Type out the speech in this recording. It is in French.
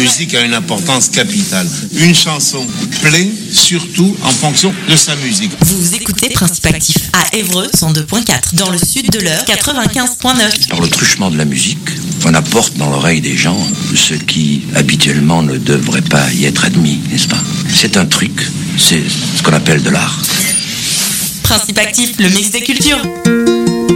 musique a une importance capitale. Une chanson plaît surtout en fonction de sa musique. Vous écoutez Principe Actif à Évreux 102.4, dans le sud de l'Eure 95.9. Par le truchement de la musique, on apporte dans l'oreille des gens ce qui habituellement ne devrait pas y être admis, n'est-ce pas? C'est un truc, c'est ce qu'on appelle de l'art. Principe Actif, le mix des cultures.